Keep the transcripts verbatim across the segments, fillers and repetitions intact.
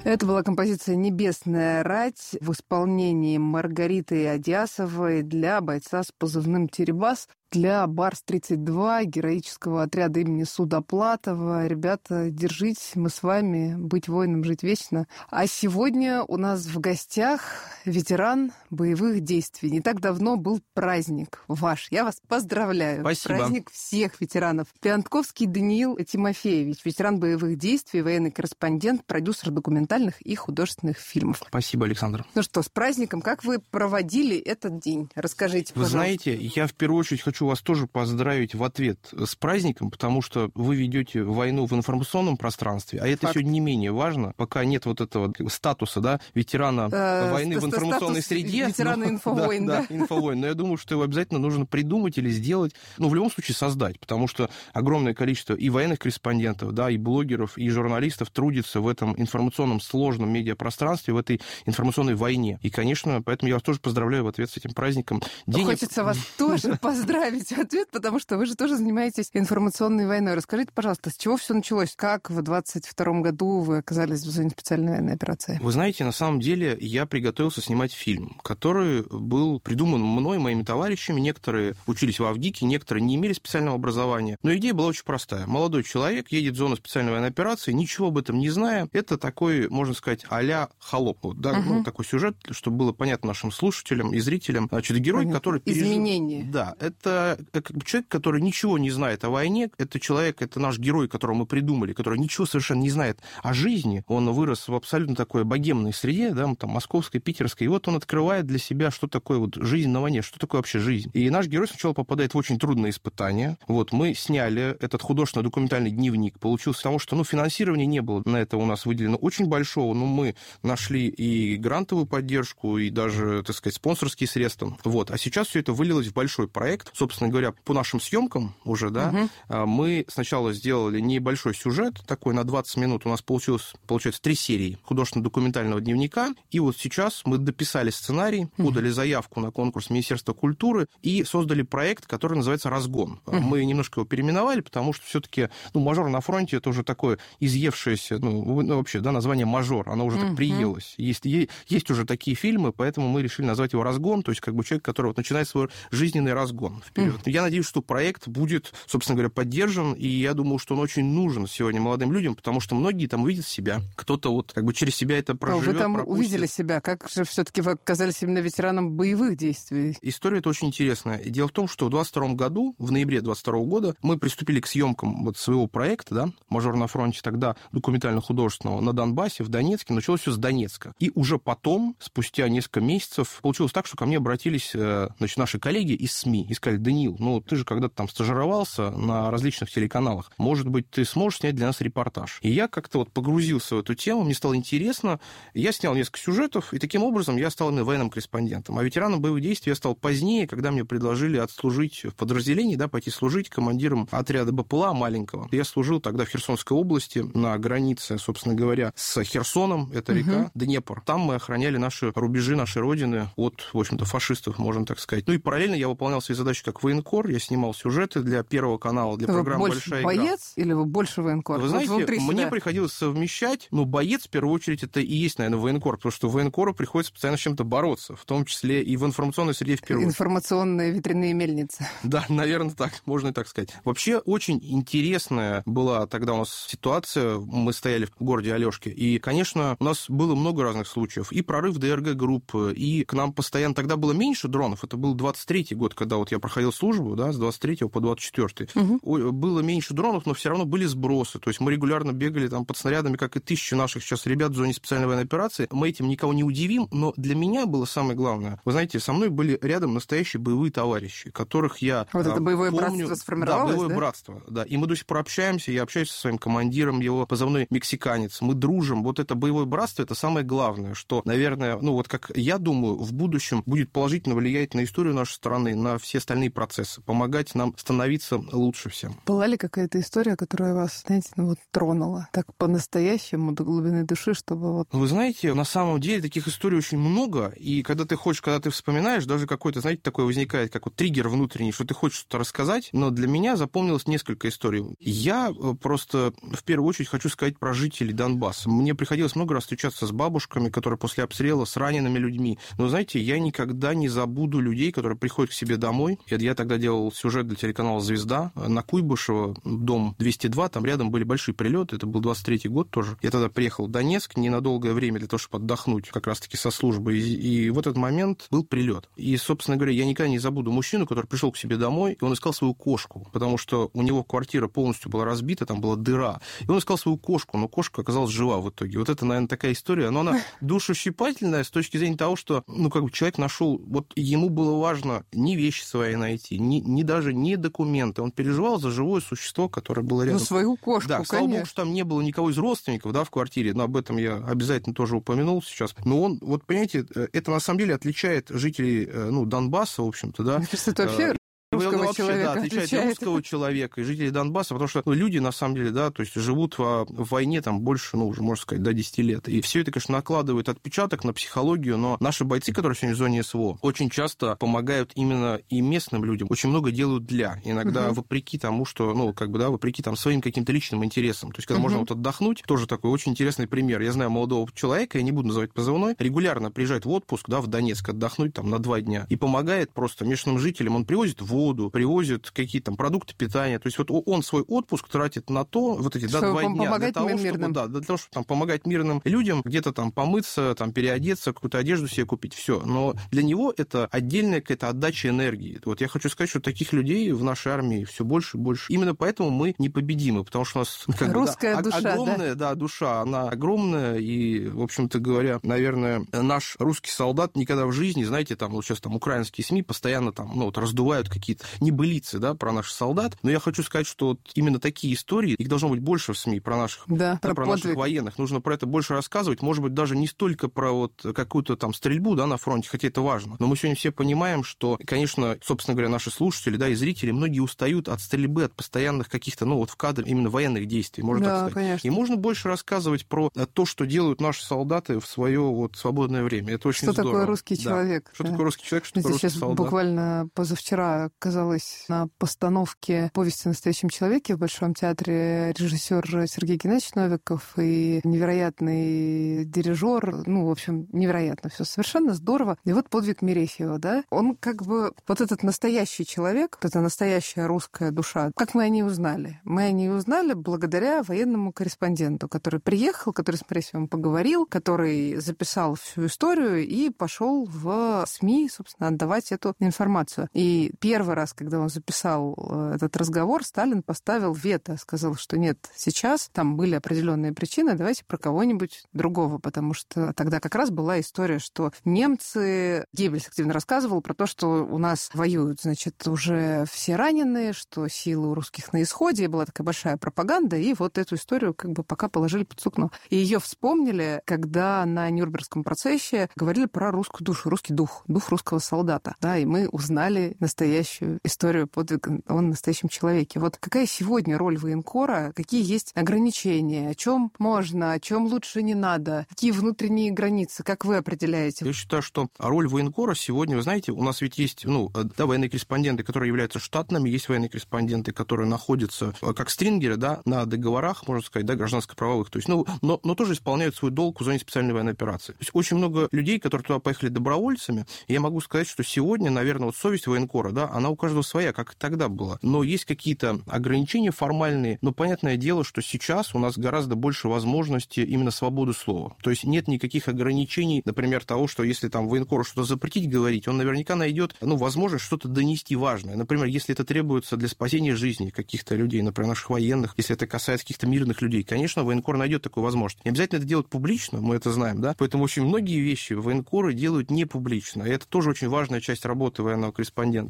Это была композиция «Небесная рать» в исполнении Маргариты Адиасовой для бойца с позывным «Теребас», для Барс тридцать два, героического отряда имени Судоплатова. Ребята, держитесь, мы с вами, быть воином, жить вечно. А сегодня у нас в гостях ветеран боевых действий. Не так давно был праздник ваш. Я вас поздравляю. Спасибо. Праздник всех ветеранов. Пиантковский Даниил Тимофеевич, ветеран боевых действий, военный корреспондент, продюсер документальных и художественных фильмов. Спасибо, Александр. Ну что, с праздником. Как вы проводили этот день? Расскажите, Вы пожалуйста. знаете, я в первую очередь хочу вас тоже поздравить в ответ с праздником, потому что вы ведете войну в информационном пространстве, а это Факт. сегодня не менее важно, пока нет вот этого статуса, да, ветерана э, войны в информационной среде. Ветерана но, инфовойн, да, да, да, инфовойн. Но я думаю, что его обязательно нужно придумать или сделать, ну, в любом случае создать, потому что огромное количество и военных корреспондентов, да, и блогеров, и журналистов трудится в этом информационном сложном медиапространстве, в этой информационной войне. И, конечно, поэтому я вас тоже поздравляю в ответ с этим праздником. День... Хочется вас тоже поздравить в ответ, потому что вы же тоже занимаетесь информационной войной. Расскажите, пожалуйста, с чего все началось? Как в двадцать втором году вы оказались в зоне специальной военной операции? Вы знаете, на самом деле я приготовился снимать фильм, который был придуман мной, моими товарищами. Некоторые учились в Авгике, некоторые не имели специального образования. Но идея была очень простая. Молодой человек едет в зону специальной военной операции, ничего об этом не зная. Это такой, можно сказать, а-ля «Холоп». Вот, да? Угу. Ну, такой сюжет, чтобы было понятно нашим слушателям и зрителям. Значит, герой, Понятно. который... Пережил... Изменение. Да, это как бы человек, который ничего не знает о войне. Это человек, это наш герой, которого мы придумали, который ничего совершенно не знает о жизни. Он вырос в абсолютно такой богемной среде, да, там, московской, питерской. И вот он открывает для себя, что такое вот жизнь на войне, что такое вообще жизнь. И наш герой сначала попадает в очень трудные испытания. Вот, мы сняли этот художественно-документальный дневник. Получился потому, что, ну, финансирования не было на это у нас выделено очень большого, но мы нашли и грантовую поддержку, и даже, так сказать, спонсорские средства. Вот. А сейчас все это вылилось в большой проект. Собственно говоря, по нашим съемкам уже, да, угу. мы сначала сделали небольшой сюжет, такой на двадцать минут. У нас получилось, получается, три серии художественно-документального дневника. И вот сейчас мы дописали сценарий, подали заявку на конкурс Министерства культуры и создали проект, который называется «Разгон». Угу. Мы немножко его переименовали, потому что все-таки, ну, «Мажор на фронте» — это уже такое изъевшееся, ну, ну вообще, да, название «Мажор», оно уже угу. так приелось. Есть, есть уже такие фильмы, поэтому мы решили назвать его «Разгон», то есть как бы человек, который вот начинает свой жизненный разгон вперед. Угу. Я надеюсь, что проект будет, собственно говоря, поддержан, и я думаю, что он очень нужен сегодня молодым людям, потому что многие там увидят себя, кто-то вот как бы через себя это проживет. Вы там пропустит. Увидели себя, как же все-таки вы оказались именно ветераном боевых действий? История эта очень интересная. Дело в том, что в двадцать втором году, в ноябре двадцать второго года, мы приступили к съемкам вот своего проекта, да, «Мажор на фронте», тогда документально-художественного, на Донбассе, в Донецке. Началось все с Донецка. И уже потом, спустя несколько месяцев, получилось так, что ко мне обратились, значит, наши коллеги из СМИ и сказали: «Даниил, ну ты же когда-то там стажировался на различных телеканалах, может быть, ты сможешь снять для нас репортаж?» И я как-то вот погрузился в эту тему, мне стало интересно, я снял несколько сюжетов, и таким образом я стал именно военным корреспондентом. А ветераном боевых действий я стал позднее, когда мне предложили отслужить в подразделении, да, пойти служить командиром отряда БПЛА маленького. Я служил тогда в Херсонской области, на границе, собственно говоря, с Херсоном, это река угу. Днепр. Там мы охраняли наши рубежи, нашей родины от, в общем-то, фашистов, можно так сказать. Ну и параллельно я выполнял свои задачи как военкор, я снимал сюжеты для Первого канала, для вы программы больше «Большая боец игра». Или вы больше военкор? Вы знаете, вот мне себя. приходилось совмещать, но боец, в первую очередь, это и есть, наверное, военкор, потому что военкору приходится постоянно с чем-то бороться, в том числе и в информационной среде в первую очередь. Информационные ветряные мельницы. Да, наверное, так, можно и так сказать. Вообще, очень интересная была тогда у нас ситуация, мы стояли в городе Алёшки, и, конечно, у нас было много разных случаев, и прорыв ДРГ-группы, и к нам постоянно, тогда было меньше дронов, это был двадцать третий год, когда вот я проходил службу, да, с двадцать третьего по двадцать четвёртый. Угу. Было меньше дронов, но все равно были сбросы, то есть мы регулярно бегали там под снарядами, как и тысячи наших сейчас ребят в зоне специальной военной операции. Мы этим никого не удивим, но для меня было самое главное. Вы знаете, со мной были рядом настоящие боевые товарищи, которых я Вот это боевое помню... братство сформировалось, да? боевое да? братство, да. И мы до сих пор общаемся, я общаюсь со своим командиром, его позывной «Мексиканец». Мы дружим. Вот это боевое братство, это самое главное, что, наверное, ну вот как я думаю, в будущем будет положительно влиять на историю нашей страны, на все остальные жизненные процессы, помогать нам становиться лучше всем. Была ли какая-то история, которая вас, знаете, ну вот тронула так по-настоящему до глубины души, чтобы вот... Вы знаете, на самом деле таких историй очень много, и когда ты хочешь, когда ты вспоминаешь, даже какой-то, знаете, такой возникает, как вот триггер внутренний, что ты хочешь что-то рассказать, но для меня запомнилось несколько историй. Я просто в первую очередь хочу сказать про жителей Донбасса. Мне приходилось много раз встречаться с бабушками, которые после обстрела, с ранеными людьми. Но, знаете, я никогда не забуду людей, которые приходят к себе домой. Я тогда делал сюжет для телеканала «Звезда» на Куйбышево, дом двести два, там рядом были большие прилеты, это был двадцать третий год тоже. Я тогда приехал в Донецк ненадолгое время для того, чтобы отдохнуть как раз-таки со службы. И, и в этот момент был прилет. И, собственно говоря, я никогда не забуду мужчину, который пришел к себе домой, и он искал свою кошку, потому что у него квартира полностью была разбита, там была дыра. И он искал свою кошку, но кошка оказалась жива в итоге. Вот это, наверное, такая история, но она душещипательная с точки зрения того, что, ну, как бы человек нашел, вот ему было важно не вещи свои найти, не, не даже не документы. Он переживал за живое существо, которое было рядом. Ну, свою кошку, да, конечно. слава богу, что там не было никого из родственников, да, в квартире, но об этом я обязательно тоже упомянул сейчас. Но он, вот, понимаете, это на самом деле отличает жителей, ну, Донбасса, в общем-то, да. Мне кажется, это вообще... русского вообще, человека да, отличает, отличает русского человека и жителей Донбасса, потому что ну, люди, на самом деле, да, то есть живут в, в войне там больше, ну, уже, можно сказать, до десяти лет. И все это, конечно, накладывает отпечаток на психологию, но наши бойцы, которые сегодня в зоне СВО, очень часто помогают именно и местным людям, очень много делают для. Иногда uh-huh. вопреки тому, что, ну, как бы, да, вопреки там своим каким-то личным интересам. То есть, когда uh-huh. можно вот отдохнуть, тоже такой очень интересный пример. Я знаю молодого человека, я не буду называть позывной, регулярно приезжает в отпуск, да, в Донецк отдохнуть там на два дня и помогает просто местным жителям. Он привозит воду, привозит какие-то там продукты питания. То есть вот он свой отпуск тратит на то, вот эти да, два дня, для того, чтобы, да, для того, чтобы там, помогать мирным людям, где-то там помыться, там, переодеться, какую-то одежду себе купить, все. Но для него это отдельная какая-то отдача энергии. Вот я хочу сказать, что таких людей в нашей армии все больше и больше. Именно поэтому мы непобедимы, потому что у нас как русская бы, да, душа, огромная да? Да, душа, она огромная, и, в общем-то говоря, наверное, наш русский солдат никогда в жизни, знаете, там, вот сейчас там украинские СМИ постоянно там, ну, вот раздувают какие-то небылицы, да, про наших солдат, но я хочу сказать, что вот именно такие истории, их должно быть больше в СМИ про наших, да, да, про про наших военных, нужно про это больше рассказывать, может быть, даже не столько про вот какую-то там стрельбу, да, на фронте, хотя это важно, но мы сегодня все понимаем, что, конечно, собственно говоря, наши слушатели, да, и зрители, многие устают от стрельбы, от постоянных каких-то, ну, вот в кадре именно военных действий, можно да, так сказать. Конечно. И можно больше рассказывать про то, что делают наши солдаты в свое вот свободное время. Это очень что здорово. Что такое русский да. человек? Что да. такое русский человек, что Знаете, такое русский сейчас солдат? Буквально позавчера оказалась на постановке «Повести о настоящем человеке» в Большом театре режиссер Сергей Геннадьевич Новиков и невероятный дирижер. Ну, в общем, невероятно все совершенно здорово. И вот подвиг Мерефьева, да? Он как бы вот этот настоящий человек, вот эта настоящая русская душа. Как мы о ней узнали? Мы о ней узнали благодаря военному корреспонденту, который приехал, который с Мерефьевым поговорил, который записал всю историю и пошел в СМИ, собственно, отдавать эту информацию. И первый раз, когда он записал этот разговор, Сталин поставил вето, сказал, что нет, сейчас там были определенные причины, давайте про кого-нибудь другого, потому что тогда как раз была история, что немцы, Геббельс активно рассказывал про то, что у нас воюют, значит, уже все раненые, что силы у русских на исходе, и была такая большая пропаганда, и вот эту историю как бы пока положили под сукно. И ее вспомнили, когда на Нюрнбергском процессе говорили про русскую душу, русский дух, дух русского солдата, да, и мы узнали настоящую историю подвига о настоящем человеке. Вот какая сегодня роль военкора, какие есть ограничения, о чем можно, о чем лучше не надо, какие внутренние границы, как вы определяете? Я считаю, что роль военкора сегодня, вы знаете, у нас ведь есть, ну, да, военные корреспонденты, которые являются штатными, есть военные корреспонденты, которые находятся как стрингеры, да, на договорах, можно сказать, да, гражданско-правовых, то есть, ну, но, но тоже исполняют свой долг в зоне специальной военной операции. То есть очень много людей, которые туда поехали добровольцами, и я могу сказать, что сегодня, наверное, вот совесть военкора, да, она у каждого своя, как и тогда была. Но есть какие-то ограничения формальные, но понятное дело, что сейчас у нас гораздо больше возможностей именно свободы слова. То есть нет никаких ограничений, например, того, что если там военкору что-то запретить говорить, он наверняка найдет, ну, возможность что-то донести важное. Например, если это требуется для спасения жизни каких-то людей, например, наших военных, если это касается каких-то мирных людей, конечно, военкор найдет такую возможность. Не обязательно это делать публично, мы это знаем, да, поэтому очень многие вещи военкоры делают не публично, и это тоже очень важная часть работы военного корреспондента. Я вот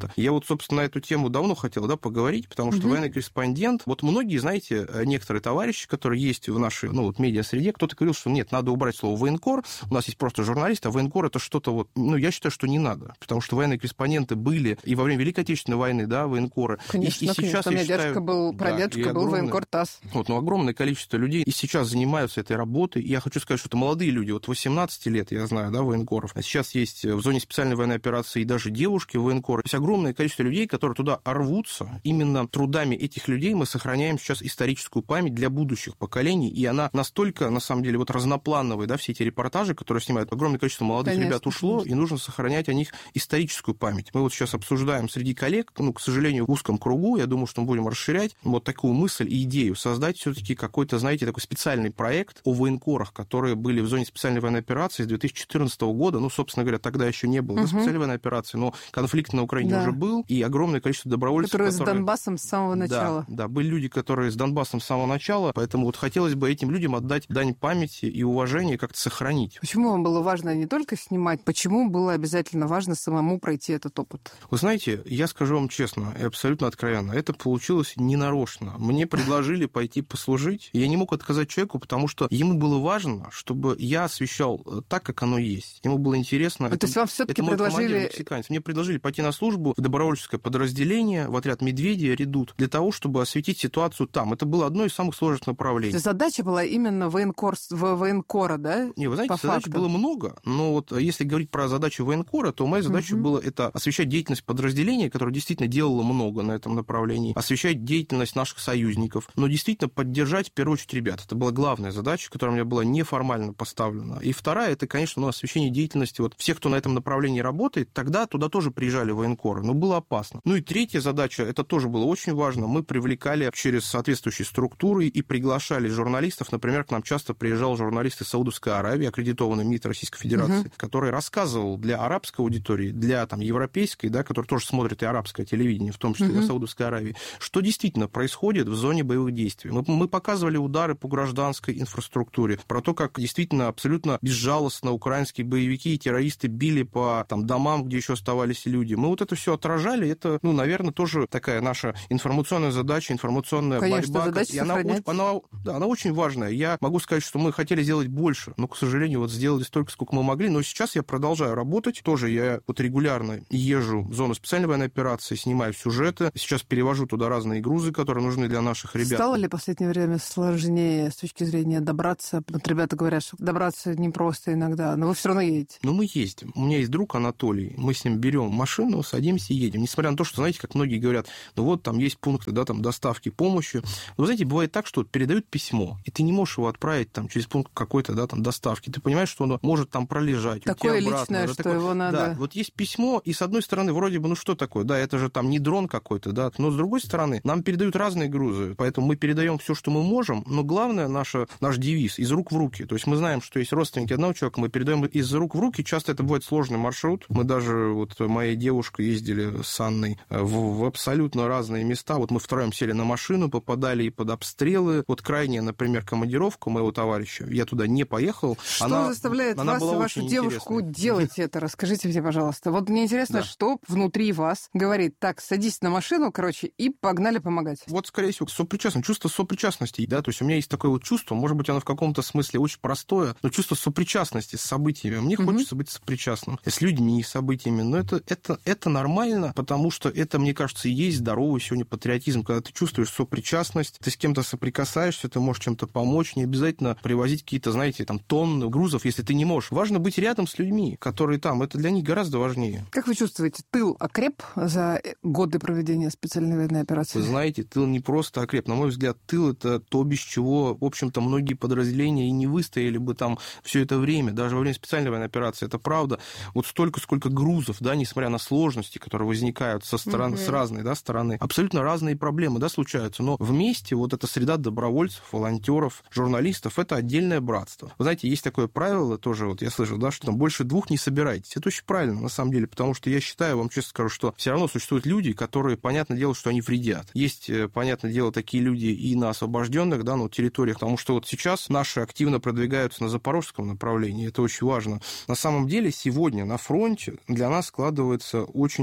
собственно, на эту тему давно хотел, да, поговорить, потому что угу. военный корреспондент, вот многие, знаете, некоторые товарищи, которые есть в нашей, ну, вот, медиа-среде, кто-то говорил, что нет, надо убрать слово военкор, у нас есть просто журналист, а военкор это что-то вот, ну, я считаю, что не надо, потому что военные корреспонденты были и во время Великой Отечественной войны, да, военкоры. Конечно, и, и конечно, сейчас, у меня считаю, дядюшка был, прадедушка да, был огромное, военкор ТАСС. Вот, ну, огромное количество людей и сейчас занимаются этой работой, и я хочу сказать, что это молодые люди, вот восемнадцати лет, я знаю, да, военкоров, а сейчас есть в зоне специальной военной операции и даже девушки военкоры, есть огромное количество людей, которые туда рвутся, именно трудами этих людей мы сохраняем сейчас историческую память для будущих поколений, и она настолько, на самом деле, вот разноплановая, да, все эти репортажи, которые снимают, огромное количество молодых конечно, ребят ушло, конечно. И нужно сохранять о них историческую память. Мы вот сейчас обсуждаем среди коллег, ну, к сожалению, в узком кругу, я думаю, что мы будем расширять вот такую мысль и идею, создать все-таки какой-то, знаете, такой специальный проект о военкорах, которые были в зоне специальной военной операции с две тысячи четырнадцатого года, ну, собственно говоря, тогда еще не было угу. да, специальной военной операции, но конфликт на Украине да. уже был, и огромное количество добровольцев, которые, которые... с Донбассом с самого начала. Да, да, были люди, которые с Донбассом с самого начала, поэтому вот хотелось бы этим людям отдать дань памяти и уважения, как-то сохранить. Почему вам было важно не только снимать, почему было обязательно важно самому пройти этот опыт? Вы знаете, я скажу вам честно и абсолютно откровенно, это получилось ненарочно. Мне предложили пойти послужить, я не мог отказать человеку, потому что ему было важно, чтобы я освещал так, как оно есть. Ему было интересно. То это, есть вам все-таки предложили... Мне предложили пойти на службу в добровольческое подразделение, в отряд «Медведи», «Редут», для того, чтобы осветить ситуацию там. Это было одно из самых сложных направлений. Задача была именно военкор, военкора, да? Не, вы знаете, по задач факту? было много, но вот если говорить про задачу военкора, то моя задача угу. была это освещать деятельность подразделения, которое действительно делало много на этом направлении, освещать деятельность наших союзников, но действительно поддержать, в первую очередь, ребят. Это была главная задача, которая у меня была неформально поставлена. И вторая, это, конечно, ну, освещение деятельности вот всех, кто на этом направлении работает. Тогда туда тоже приезжали военкоры, но было опасно. Ну и третья задача, это тоже было очень важно, мы привлекали через соответствующие структуры и приглашали журналистов. Например, к нам часто приезжал журналист из Саудовской Аравии, аккредитованный МИД Российской Федерации, угу. который рассказывал для арабской аудитории, для там, европейской, да, которая тоже смотрит и арабское телевидение, в том числе угу. и Саудовской Аравии, что действительно происходит в зоне боевых действий. Мы, мы показывали удары по гражданской инфраструктуре, про то, как действительно абсолютно безжалостно украинские боевики и террористы били по там, домам, где еще оставались люди. Мы вот это все отражали, это, ну, наверное, тоже такая наша информационная задача, информационная Конечно, борьба. Задача и она, она, да, она очень важная. Я могу сказать, что мы хотели сделать больше, но, к сожалению, вот сделали столько, сколько мы могли. Но сейчас я продолжаю работать. Тоже я вот регулярно езжу в зону специальной военной операции, снимаю сюжеты. Сейчас перевожу туда разные грузы, которые нужны для наших ребят. Стало ли в последнее время сложнее с точки зрения добраться? Вот ребята говорят, что добраться непросто иногда, но вы все равно едете. Ну, мы ездим. У меня есть друг Анатолий. Мы с ним берем машину, садимся и едем. Несмотря на то, что, знаете, как многие говорят, ну вот там есть пункты, да, там доставки помощи. Но, вы знаете, бывает так, что передают письмо, и ты не можешь его отправить там через пункт какой-то, да, там доставки. Ты понимаешь, что оно может там пролежать. Такое личное, да, что такое... его надо... Да, вот есть письмо, и с одной стороны, вроде бы, ну что такое, да, это же там не дрон какой-то, да, но с другой стороны, нам передают разные грузы, поэтому мы передаем все, что мы можем, но главное наша, наш девиз из рук в руки. То есть мы знаем, что есть родственники одного человека, мы передаем из рук в руки, часто это бывает сложный маршрут. Мы даже, вот моя девушка ездили с Анной в, в абсолютно разные места. Вот мы втроем сели на машину, попадали и под обстрелы. Вот крайняя, например, командировка моего товарища, я туда не поехал. Что она, заставляет она вас и вашу девушку интересной. делать это? Расскажите мне, пожалуйста. Вот мне интересно, да. что внутри вас говорит, так, садись на машину, короче, и погнали помогать. Вот, скорее всего, сопричастность, чувство сопричастности, да, то есть у меня есть такое вот чувство, может быть, оно в каком-то смысле очень простое, но чувство сопричастности с событиями. Мне угу. хочется быть сопричастным с людьми и событиями, но это, это, это нормально, потому что это, мне кажется, и есть здоровый сегодня патриотизм, когда ты чувствуешь сопричастность, ты с кем-то соприкасаешься, ты можешь чем-то помочь, не обязательно привозить какие-то, знаете, там, тонны грузов, если ты не можешь. Важно быть рядом с людьми, которые там, это для них гораздо важнее. Как вы чувствуете, тыл окреп за годы проведения специальной военной операции? Вы знаете, тыл не просто окреп. На мой взгляд, тыл – это то, без чего, в общем-то, многие подразделения и не выстояли бы там все это время, даже во время специальной военной операции. Это правда. Вот столько, сколько грузов, да, несмотря на сложности, которые возникают со стороны, угу. с разной, да, стороны, абсолютно разные проблемы, да, случаются. Но вместе вот эта среда добровольцев, волонтеров, журналистов – это отдельное братство. Вы знаете, есть такое правило тоже, вот я слышал, да, что там больше двух не собирайтесь. Это очень правильно, на самом деле, потому что я считаю, вам честно скажу, что все равно существуют люди, которые, понятное дело, что они вредят. Есть, понятное дело, такие люди и на освобожденных, да, ну, территориях, потому что вот сейчас наши активно продвигаются на запорожском направлении, это очень важно. На самом деле, сегодня на фронте для нас складывается очень хорошая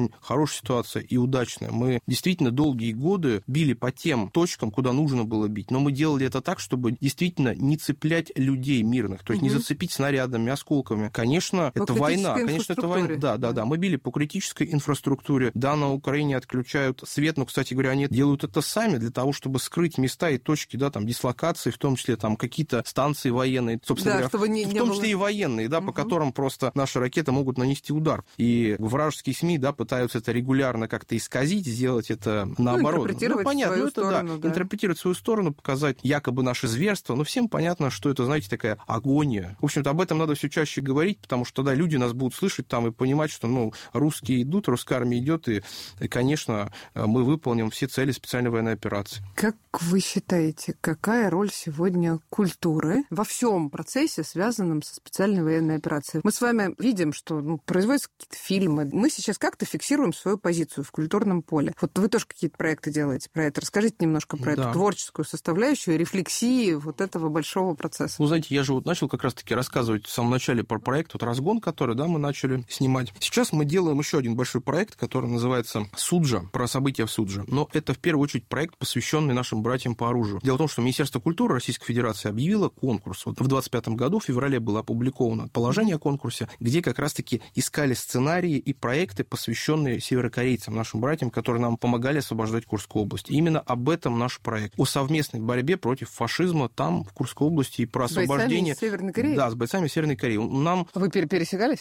хорошая ситуация и удачная. Мы действительно долгие годы били по тем точкам, куда нужно было бить, но мы делали это так, чтобы действительно не цеплять людей мирных, то есть угу. не зацепить снарядами, осколками. Конечно, по это война. Конечно, это война. Да, да, да. Мы били по критической инфраструктуре. Да, на Украине отключают свет, но, кстати говоря, они делают это сами для того, чтобы скрыть места и точки, да, там, дислокации, в том числе там какие-то станции военные, собственно да, говоря, чтобы не, в не том было... числе и военные, да, угу. по которым просто наши ракеты могут нанести удар. И вражеские СМИ, да, пытаются это регулярно как-то исказить, сделать это наоборот. Ну, интерпретировать ну, понятно, свою это, сторону, да, да. интерпретировать свою сторону, показать якобы наши зверства, но всем понятно, что это, знаете, такая агония. В общем-то, об этом надо все чаще говорить, потому что тогда люди нас будут слышать там и понимать, что, ну, русские идут, русская армия идет, и, и, конечно, мы выполним все цели специальной военной операции. Как вы считаете, какая роль сегодня культуры во всем процессе, связанном со специальной военной операцией? Мы с вами видим, что ну, производятся какие-то фильмы. Мы сейчас как-то фиксируем свою позицию в культурном поле. Вот вы тоже какие-то проекты делаете про это. Расскажите немножко про да. эту творческую составляющую, рефлексии вот этого большого процесса. Ну, знаете, я же вот начал как раз-таки рассказывать в самом начале про проект вот «Разгон», который, да, мы начали снимать. Сейчас мы делаем еще один большой проект, который называется «Суджа», про события в Судже. Но это в первую очередь проект, посвященный нашим братьям по оружию. Дело в том, что Министерство культуры Российской Федерации объявило конкурс. Вот в двадцать пятом году, в феврале, было опубликовано положение о конкурсе, где как раз-таки искали сценарии и проекты, посвященные северокорейцам, нашим братьям, которые нам помогали освобождать Курскую область. И именно об этом наш проект. О совместной борьбе против фашизма там, в Курской области, и про освобождение... С бойцами Северной Кореи? Да, с бойцами Северной Кореи. Нам... Вы пересекались?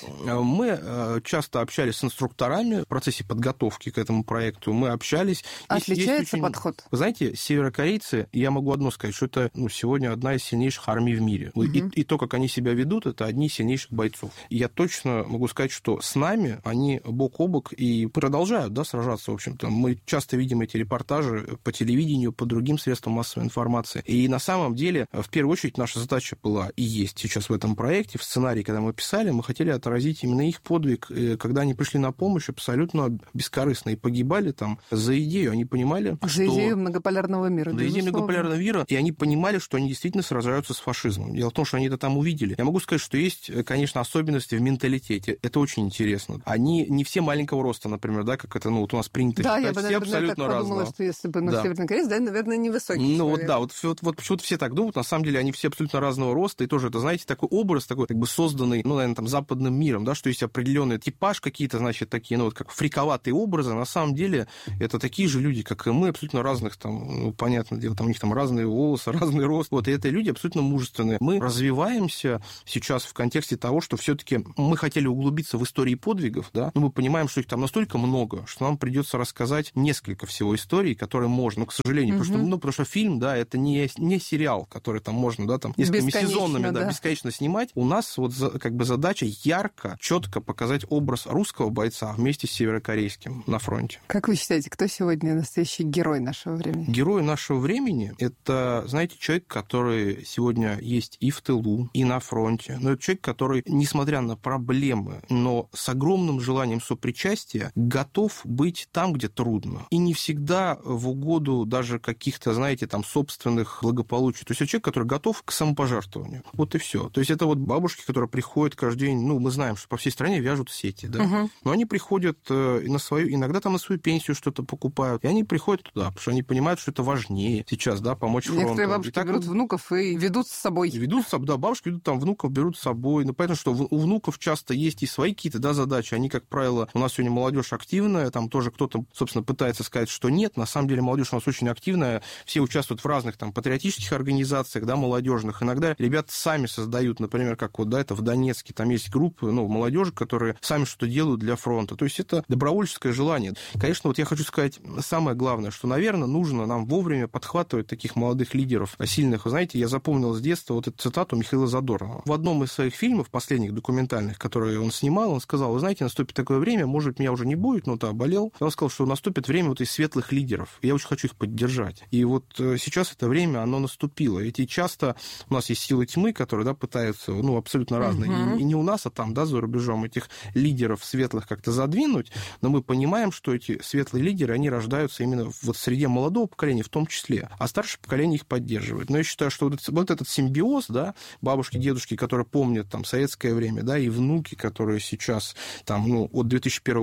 Мы часто общались с инструкторами в процессе подготовки к этому проекту. Мы общались. Отличается есть очень... подход? Вы знаете, северокорейцы, я могу одно сказать, что это ну, сегодня одна из сильнейших армий в мире. Угу. И, и то, как они себя ведут, это одни из сильнейших бойцов. И я точно могу сказать, что с нами они бок о бок и продолжают да, сражаться, в общем-то. Мы часто видим эти репортажи по телевидению, по другим средствам массовой информации. И на самом деле, в первую очередь, наша задача была и есть сейчас в этом проекте, в сценарии, когда мы писали, мы хотели отразить именно их подвиг, когда они пришли на помощь абсолютно бескорыстно и погибали там за идею. Они понимали, за что... идею многополярного мира. За идею многополярного мира, и они понимали, что они действительно сражаются с фашизмом. Дело в том, что они это там увидели. Я могу сказать, что есть, конечно, особенности в менталитете. Это очень интересно. Они не все маленького роста, например, да, как это, ну, вот у нас принято да, считать. Я бы, все наверное, абсолютно так разного. подумала, что если бы на да. Северной Корее, да, наверное, невысокий. Ну, вот, да, вот, вот, вот почему-то все так думают. На самом деле они все абсолютно разного роста. И тоже, это, знаете, такой образ, такой, как бы созданный, ну, наверное, там, западным миром, да, что есть определенный типаж, какие-то, значит, такие, ну, вот как фриковатые образы. На самом деле это такие же люди, как и мы, абсолютно разных, там, ну, понятное дело, там у них там разные волосы, разный рост. Вот, и это люди абсолютно мужественные. Мы развиваемся сейчас в контексте того, что все-таки мы хотели углубиться в истории подвигов, да, но мы понимаем, что их там настолько много, что нам придется рассказать несколько всего историй, которые можно, но, к сожалению, угу. потому, что, ну, потому что фильм, да, это не, не сериал, который там можно, да, там, несколькими сезонами, да, да, бесконечно снимать. У нас вот за, как бы задача ярко, четко показать образ русского бойца вместе с северокорейским на фронте. Как вы считаете, кто сегодня настоящий герой нашего времени? Герой нашего времени — это, знаете, человек, который сегодня есть и в тылу, и на фронте. Но это человек, который, несмотря на проблемы, но с огромным желанием сопричастия, готов быть там, где трудно. И не всегда в угоду даже каких-то, знаете, там, собственных благополучий. То есть это человек, который готов к самопожертвованию. Вот и все. То есть это вот бабушки, которые приходят каждый день, ну, мы знаем, что по всей стране вяжут сети, да. Угу. Но они приходят на свою, иногда там на свою пенсию что-то покупают, и они приходят туда, потому что они понимают, что это важнее сейчас, да, помочь фронту. Некоторые бабушки так, берут внуков и ведут с собой. И ведут с собой, да, бабушки ведут там внуков, берут с собой. Ну, понятно, что у внуков часто есть и свои какие-то, да, задачи. Они, как правило, у нас сегодня молодежь активная, там тоже кто-то, собственно, пытается сказать, что нет. На самом деле молодежь у нас очень активная, все участвуют в разных там патриотических организациях, да, молодежных. Иногда ребята сами создают, например, как вот, да, это в Донецке, там есть группы, ну, молодежи, которые сами что-то делают для фронта. То есть это добровольческое желание. Конечно, вот я хочу сказать самое главное, что, наверное, нужно нам вовремя подхватывать таких молодых лидеров сильных. Вы знаете, я запомнил с детства вот эту цитату Михаила Задорнова. В одном из своих фильмов, последних документальных, которые он снимал, он сказал: вы знаете, наступит такое время, может быть, меня уже не будет, но да, болел. И он сказал, что наступит время вот из светлых лидеров. И я очень хочу их поддержать. И вот сейчас это время, оно наступило. Эти часто у нас есть силы тьмы, которые, да, пытаются, ну, абсолютно разные. Uh-huh. И, и не у нас, а там, да, за рубежом этих лидеров светлых как-то задвинуть. Но мы понимаем, что эти светлые лидеры, они рождаются именно вот в среде молодого поколения в том числе. А старшее поколение их поддерживает. Но я считаю, что вот, вот этот симбиоз, да, бабушки, дедушки, которые помнят там советское время, да, и внуки, которые сейчас там, ну, от две тысячи первого года рождения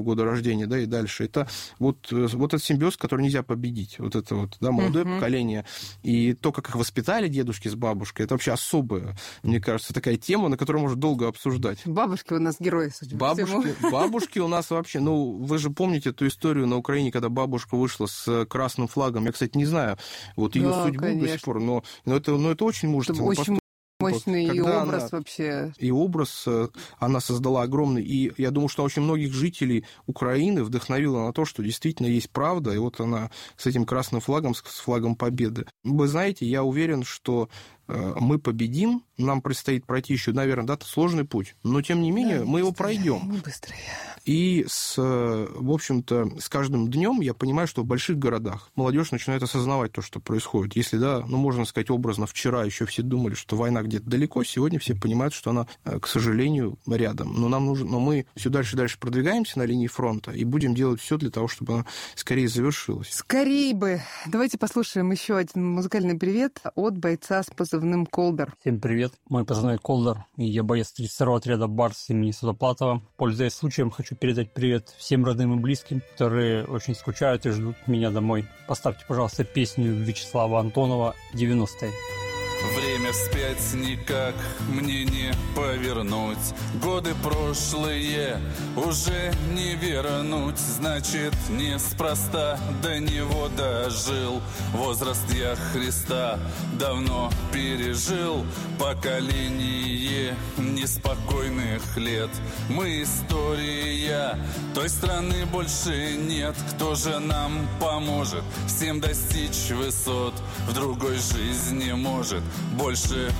поколения, да, и дальше. Это вот, вот этот симбиоз, который нельзя победить. Вот это вот, да, молодое uh-huh. поколение. И то, как их воспитали дедушки с бабушкой, это вообще особая, мне кажется, такая тема, на которую можно долго обсуждать. Бабушки у нас герои, судя по всему. Бабушки, бабушки у нас вообще... Ну, вы же помните эту историю на Украине, когда бабушка вышла с красным флагом. Я, кстати, не знаю вот ее да, судьбу конечно. До сих пор, но, но, это, но это очень мужественно. Очень мощный и образ она, вообще. И образ она создала огромный. И я думаю, что очень многих жителей Украины вдохновила на то, что действительно есть правда. И вот она с этим красным флагом, с флагом победы. Вы знаете, я уверен, что мы победим, нам предстоит пройти еще, наверное, да, сложный путь, но, тем не менее, да, мы его пройдем. Не быстрее. И, с, в общем-то, с каждым днем я понимаю, что в больших городах молодежь начинает осознавать то, что происходит. Если, да, ну, можно сказать образно, вчера еще все думали, что война где-то далеко, сегодня все понимают, что она, к сожалению, рядом. Но нам нужно, но мы все дальше и дальше продвигаемся на линии фронта и будем делать все для того, чтобы она скорее завершилась. Скорее бы. Давайте послушаем еще один музыкальный привет от бойца с позывным «Колдер». Всем привет. Мой позывной «Колдер», и я боец тридцать второго отряда «Барс» имени Судоплатова. Пользуясь случаем, хочу передать привет всем родным и близким, которые очень скучают и ждут меня домой. Поставьте, пожалуйста, песню Вячеслава Антонова «девяностые». Время вспять никак мне не повернуть. Годы прошлые уже не вернуть. Значит, неспроста до него дожил. Возраст я Христа давно пережил. Поколение неспокойных лет. Мы история, той страны больше нет. Кто же нам поможет всем достичь высот? В другой жизни может больше